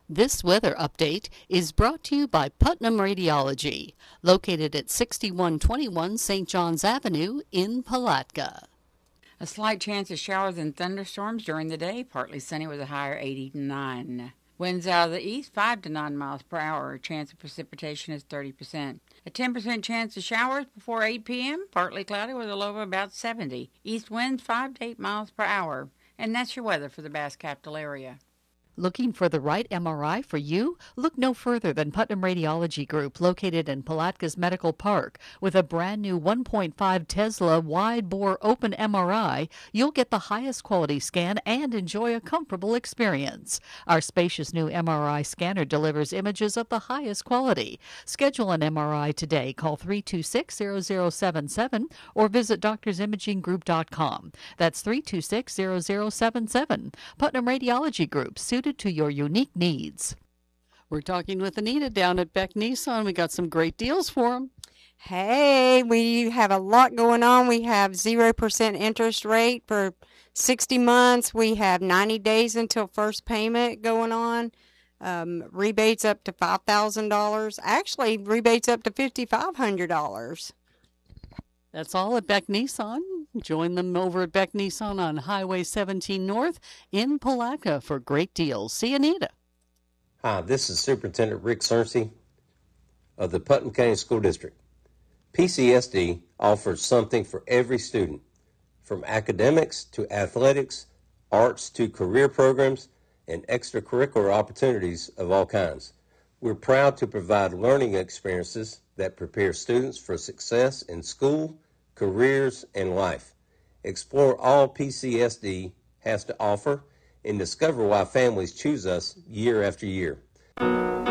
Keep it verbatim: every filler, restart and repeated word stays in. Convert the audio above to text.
This weather update is brought to you by Putnam Radiology, located at sixty-one twenty-one Saint Johns Avenue in Palatka. A slight chance of showers and thunderstorms during the day, partly sunny with a higher eighty-nine. Winds out of the east, five to nine miles per hour. Chance of precipitation is thirty percent. A ten percent chance of showers before eight p.m., partly cloudy with a low of about seventy. East winds five to eight miles per hour. And that's your weather for the Bass Capital area. Looking for the right M R I for you? Look no further than Putnam Radiology Group, located in Palatka's Medical Park. With a brand new one point five Tesla wide-bore open M R I, you'll get the highest quality scan and enjoy a comfortable experience. Our spacious new M R I scanner delivers images of the highest quality. Schedule an M R I today. Call three two six, zero zero seven seven or visit doctors imaging group dot com. That's three two six, zero zero seven seven. Putnam Radiology Group, suited to your unique needs. We're talking with Anita down at Beck Nissan. We got some great deals for them. Hey, we have a lot going on. We have zero percent interest rate for sixty months. We have ninety days until first payment going on. Um, rebates up to five thousand dollars. Actually, rebates up to five thousand five hundred dollars. That's all at Beck Nissan. Join them over at Beck Nissan on Highway seventeen North in Palatka for great deals. See Anita. Hi, this is Superintendent Rick Searcy of the Putnam County School District. P C S D offers something for every student, from academics to athletics, arts to career programs, and extracurricular opportunities of all kinds. We're proud to provide learning experiences that prepare students for success in school, careers, and life. Explore all P C S D has to offer and discover why families choose us year after year.